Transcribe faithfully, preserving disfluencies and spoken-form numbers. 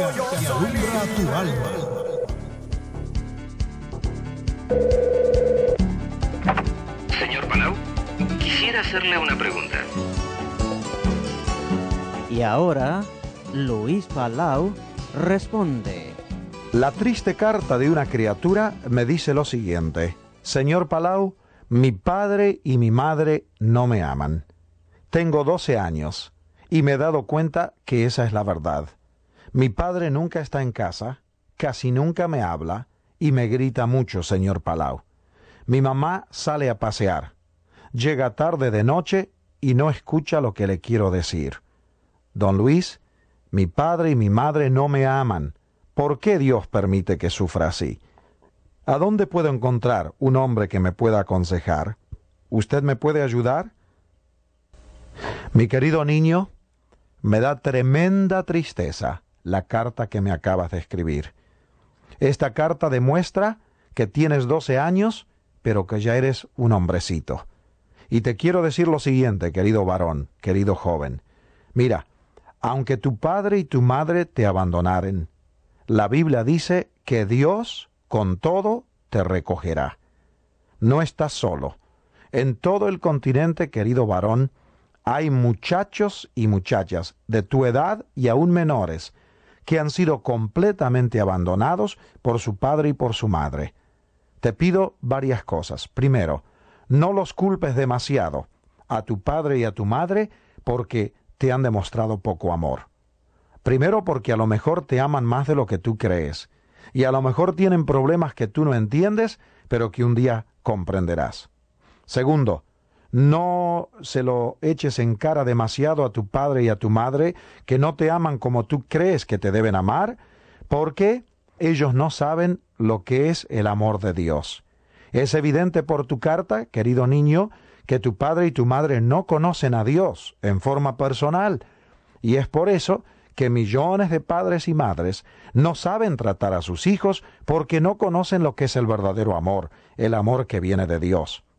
que alumbra tu alma. Señor Palau, quisiera hacerle una pregunta. Y ahora, Luis Palau responde. La triste carta de una criatura me dice lo siguiente: Señor Palau, mi padre y mi madre no me aman. Tengo doce años y me he dado cuenta que esa es la verdad. Mi padre nunca está en casa, casi nunca me habla y me grita mucho, señor Palau. Mi mamá sale a pasear, llega tarde de noche y no escucha lo que le quiero decir. Don Luis, mi padre y mi madre no me aman. ¿Por qué Dios permite que sufra así? ¿A dónde puedo encontrar un hombre que me pueda aconsejar? ¿Usted me puede ayudar? Mi querido niño, me da tremenda tristeza la carta que me acabas de escribir. Esta carta demuestra que tienes doce años, pero que ya eres un hombrecito. Y te quiero decir lo siguiente, querido varón, querido joven. Mira, aunque tu padre y tu madre te abandonaren, la Biblia dice que Dios, con todo, te recogerá. No estás solo. En todo el continente, querido varón, hay muchachos y muchachas de tu edad y aún menores que han sido completamente abandonados por su padre y por su madre. Te pido varias cosas. Primero, no los culpes demasiado a tu padre y a tu madre porque te han demostrado poco amor. Primero porque a lo mejor te aman más de lo que tú crees, y a lo mejor tienen problemas que tú no entiendes, pero que un día comprenderás. Segundo, no se lo eches en cara demasiado a tu padre y a tu madre que no te aman como tú crees que te deben amar, porque ellos no saben lo que es el amor de Dios. Es evidente por tu carta, querido niño, que tu padre y tu madre no conocen a Dios en forma personal, y es por eso que millones de padres y madres no saben tratar a sus hijos porque no conocen lo que es el verdadero amor, el amor que viene de Dios.